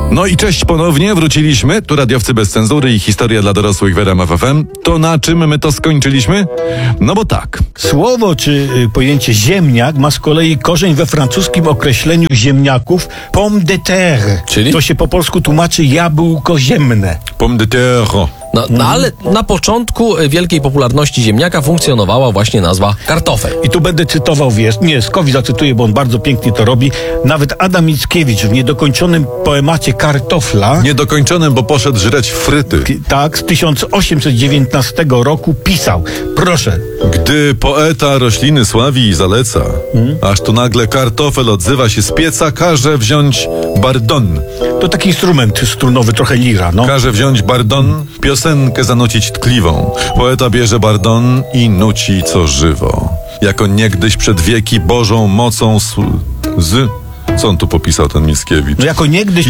No i cześć ponownie, wróciliśmy. Tu radiowcy bez cenzury i historia dla dorosłych w RMF FM. To na czym my to skończyliśmy? No bo tak. Słowo czy pojęcie ziemniak ma z kolei korzeń we francuskim określeniu ziemniaków pomme de terre. Czyli? To się po polsku tłumaczy jabłko ziemne. Pomme de terre. No ale na początku wielkiej popularności ziemniaka funkcjonowała właśnie nazwa kartofel. I tu będę cytował, Skowi zacytuję, bo on bardzo pięknie to robi. Nawet Adam Mickiewicz w niedokończonym poemacie Kartofla, Niedokończonym, bo poszedł żreć fryty. tak, z 1819 roku pisał, proszę, Gdy poeta rośliny sławi i zaleca, aż tu nagle kartofel odzywa się z pieca, każe wziąć bardon. to taki instrument strunowy, trochę lira, no. Każe wziąć bardon, piosenkę zanucić tkliwą. Poeta bierze bardon i nuci co żywo. Jako niegdyś przed wieki Bożą mocą Co on tu popisał, ten Mickiewicz? No jako niegdyś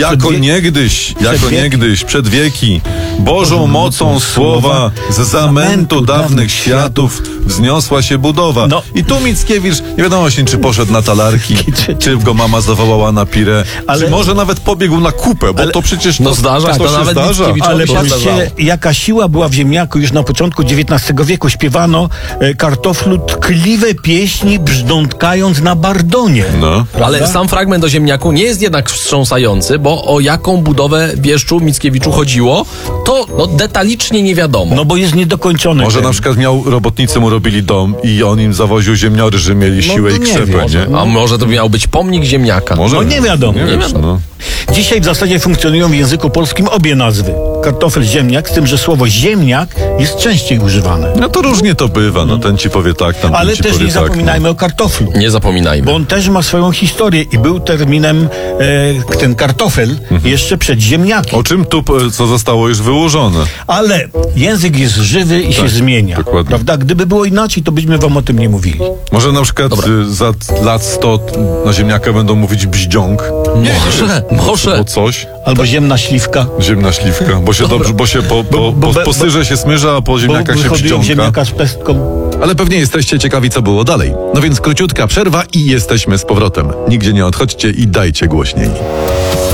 niegdyś przed wieki Bożą mocą słowa z zamętu dawnych światów wzniosła się budowa. No. I tu Mickiewicz, nie wiadomo właśnie, czy poszedł na talarki, czy go mama zawołała na pirę, czy może nawet pobiegł na kupę, bo to przecież No zdarza, to to się nawet zdarza. Mickiewiczowi Ale się patrzcie, zdarzało. jaka siła była w ziemniaku już na początku XIX wieku. Śpiewano kartoflu tkliwe pieśni, brzdątkając na bardonie. No. Ale sam fragment o ziemniaku nie jest jednak wstrząsający, bo o jaką budowę wieszczu Mickiewiczu chodziło, to detalicznie nie wiadomo. No bo jest niedokończony. Może na przykład robotnicy mu robili dom i on im zawoził ziemniory, że mieli siłę to i nie krzepę, wiem. nie? A może to miał być pomnik ziemniaka? Może No nie wiadomo. Nie Nie wiesz, wiadomo. no. Dzisiaj w zasadzie funkcjonują w języku polskim obie nazwy. Kartofel, ziemniak, z tym, że słowo ziemniak jest częściej używane. No to różnie to bywa, no ten ci powie tak, tam Ale ten ci też powie nie tak. zapominajmy o kartoflu. Nie zapominajmy. Bo on też ma swoją historię i był terminem ten kartofel jeszcze przed ziemniakiem. O czym tu, co zostało już wyłożone? Ale język jest żywy i się zmienia. dokładnie. Prawda? Gdyby było inaczej, to byśmy wam o tym nie mówili. Może na przykład za lat 100 na ziemniaka będą mówić bździąg. Może. Albo coś. Albo ziemna śliwka. Ziemna śliwka, bo się dobrze, bo się po syrze się smyrza, a po Bo ziemniakach się wychodziłem bździąka. ziemniaka z pestką. Ale pewnie jesteście ciekawi, co było dalej. No więc króciutka przerwa i jesteśmy z powrotem. Nigdzie nie odchodźcie i dajcie głośniej.